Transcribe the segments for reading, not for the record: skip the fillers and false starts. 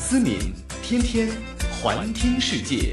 思敏，天天环听世界。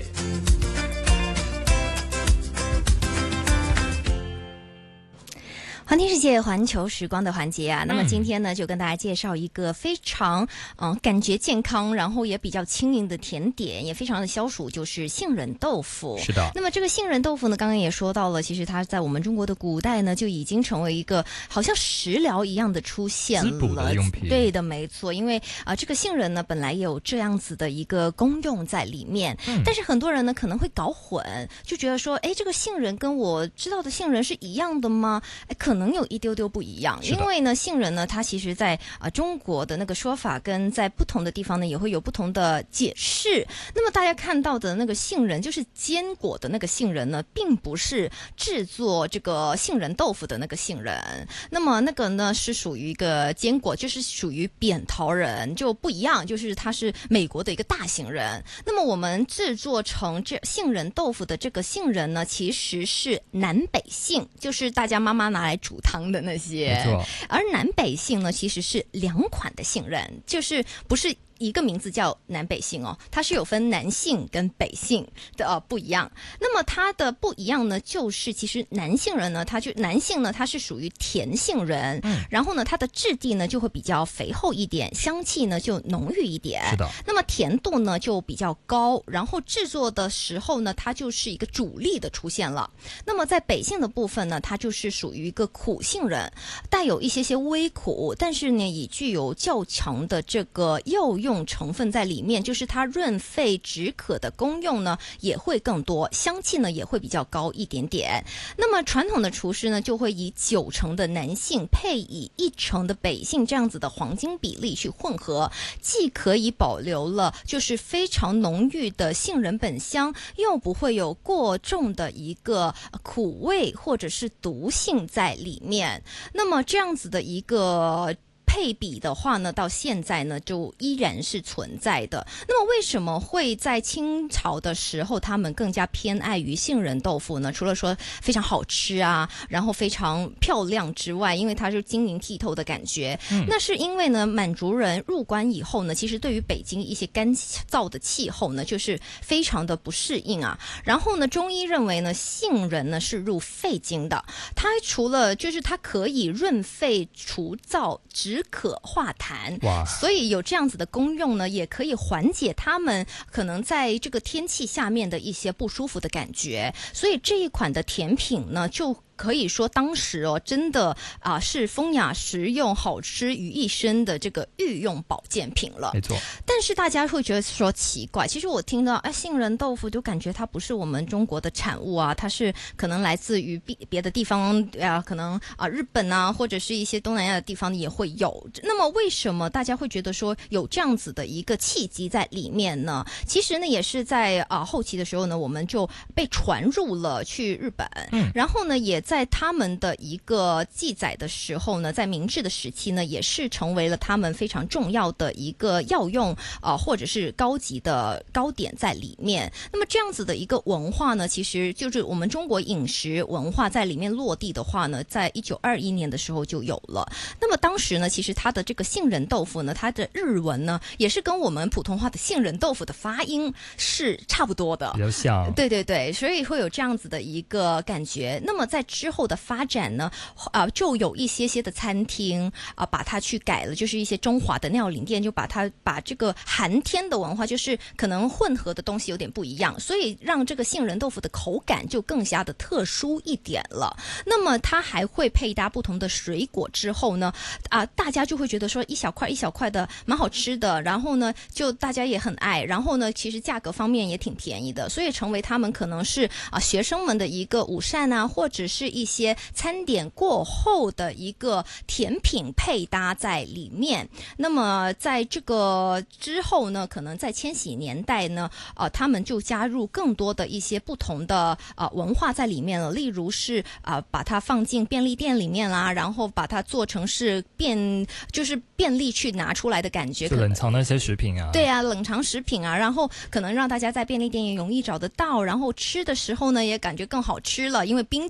环听世界环球时光的环节啊，那么今天呢就跟大家介绍一个非常感觉健康，然后也比较轻盈的甜点，也非常的消暑，就是杏仁豆腐。 是的。 那么这个杏仁豆腐呢，刚刚也说到了，其实它在我们中国的古代呢就已经成为一个好像食疗一样的出现了。 滋补的用品。 对的，没错，因为这个杏仁呢本来也有这样子的一个功用在里面，但是很多人呢可能会搞混，就觉得说，哎，这个杏仁跟我知道的杏仁是一样的吗？可能有一丢丢不一样，因为呢，杏仁呢，它其实在中国的那个说法跟在不同的地方呢也会有不同的解释。那么大家看到的那个杏仁，就是坚果的那个杏仁呢，并不是制作这个杏仁豆腐的那个杏仁。那么那个呢是属于一个坚果，就是属于扁桃仁，就不一样，就是它是美国的一个大杏仁。那么我们制作成这杏仁豆腐的这个杏仁呢，其实是南北杏，就是大家妈妈拿来煮汤的那些，而南北杏呢，其实是两款的杏仁，就是不是一个名字叫南北杏哦，它是有分南杏跟北杏的不一样。那么它的不一样呢，就是其实南杏仁呢，南杏呢，它是属于甜杏仁，然后呢，它的质地呢就会比较肥厚一点，香气呢就浓郁一点。 是的。 那么甜度呢就比较高，然后制作的时候呢，它就是一个主力的出现了。那么在北杏的部分呢，它就是属于一个苦杏仁，带有一些微苦，但是呢，也具有较强的这个药用成分在里面，就是它润肺止渴的功用呢也会更多，香气呢也会比较高一点点。那么传统的厨师呢就会以90%的南杏配以1%的北杏这样子的黄金比例去混合，既可以保留了就是非常浓郁的杏仁本香，又不会有过重的一个苦味或者是毒性在里面。那么这样子的一个配比的话呢，到现在呢就依然是存在的。那么为什么会在清朝的时候他们更加偏爱于杏仁豆腐呢？除了说非常好吃啊，然后非常漂亮之外，因为它是晶莹剔透的感觉，那是因为呢满族人入关以后呢，其实对于北京一些干燥的气候呢就是非常的不适应啊。然后呢中医认为呢杏仁呢是入肺经的，它除了就是它可以润肺除燥止渴化痰，所以有这样子的功用呢，也可以缓解他们可能在这个天气下面的一些不舒服的感觉。所以这一款的甜品呢，就可以说当时真的是风雅实用好吃于一身的这个御用保健品了。 没错。 但是大家会觉得说奇怪，其实我听到杏仁豆腐就感觉它不是我们中国的产物啊，它是可能来自于别的地方可能日本啊或者是一些东南亚的地方也会有。那么为什么大家会觉得说有这样子的一个契机在里面呢？其实呢也是在后期的时候呢，我们就被传入了去日本，然后呢也在他们的一个记载的时候呢，在明治的时期呢，也是成为了他们非常重要的一个药用或者是高级的糕点在里面。那么这样子的一个文化呢，其实就是我们中国饮食文化在里面落地的话呢，在1921年的时候就有了。那么当时呢，其实它的这个杏仁豆腐呢，它的日文呢，也是跟我们普通话的杏仁豆腐的发音是差不多的， 比较像。 对对对，所以会有这样子的一个感觉。那么在之后的发展呢，就有一些的餐厅把它去改了，就是一些中华的料理店就把这个寒天的文化，就是可能混合的东西有点不一样，所以让这个杏仁豆腐的口感就更加的特殊一点了。那么它还会配搭不同的水果之后呢，大家就会觉得说一小块一小块的蛮好吃的，然后呢就大家也很爱，然后呢其实价格方面也挺便宜的，所以成为他们可能是学生们的一个午膳啊，或者是一些餐点过后的一个甜品配搭在里面。那么在这个之后呢，可能在千禧年代呢，他们就加入更多的一些不同的文化在里面了，例如是把它放进便利店里面啦，然后把它做成是就是便利去拿出来的感觉， 就冷藏那些食品啊。 对啊，冷藏食品啊，然后可能让大家在便利店也容易找得到，然后吃的时候呢也感觉更好吃了，因为冰冻了嘛，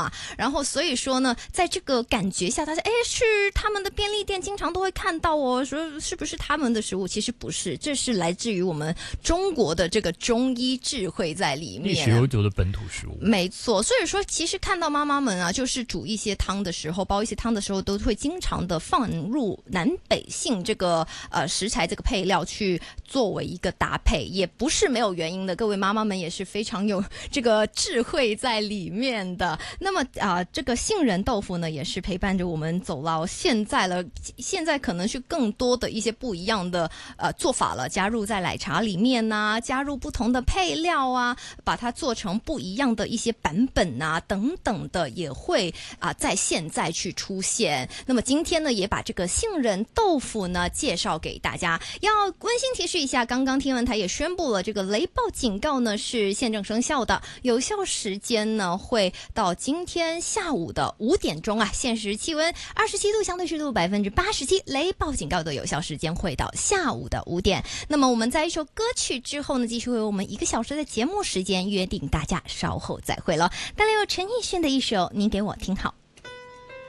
嘛。然后所以说呢，在这个感觉下，他说去他们的便利店经常都会看到哦，说是不是他们的食物？其实不是，这是来自于我们中国的这个中医智慧在里面， 历史悠久的本土食物。 没错，所以说其实看到妈妈们啊，就是煮一些汤的时候，煲一些汤的时候，都会经常的放入南北杏这个食材这个配料去作为一个搭配，也不是没有原因的。各位妈妈们也是非常有这个智慧在里面的。那么这个杏仁豆腐呢，也是陪伴着我们走到现在了。现在可能是更多的一些不一样的做法了，加入在奶茶里面啊，加入不同的配料啊，把它做成不一样的一些版本啊，等等的，也会在现在去出现。那么今天呢，也把这个杏仁豆腐呢介绍给大家。要温馨提示一下，刚刚天文台也宣布了，这个雷暴警告呢是现正生效的，有效时间呢会到今天下午的5点钟啊。现实气温27度，相对湿度87%，雷暴警告的有效时间会到下午的5点。那么我们在一首歌曲之后呢，继续为我们1个小时的节目时间约定，大家稍后再会了。带来有陈奕迅的一首《你给我听好》。